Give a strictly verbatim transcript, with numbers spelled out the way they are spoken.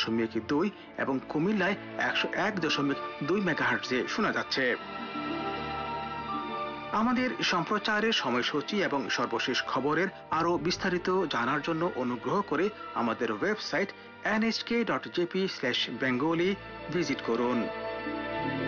দশমিক দুই এবং কুমিল্লায় একশো এক দশমিক দুই মেগাহার্টজে শোনা যাচ্ছে। আমাদের সম্প্রচারের সময়সূচি এবং সর্বশেষ খবরের আরো বিস্তারিত জানার জন্য অনুগ্রহ করে আমাদের website N H K dot J P slash Bengali visit করুন।